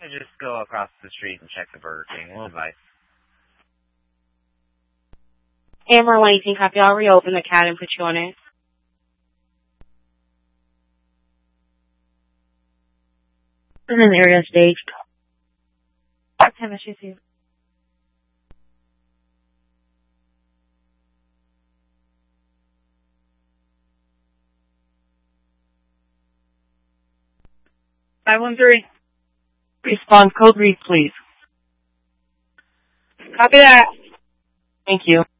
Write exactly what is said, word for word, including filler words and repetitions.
I just go across the street and check the Burger King. We'll advise. Amber Lansing, copy. I'll reopen the cat and put you on it. And then area staged. Chemistry too. five one three. Response code read, please. Copy that. Thank you.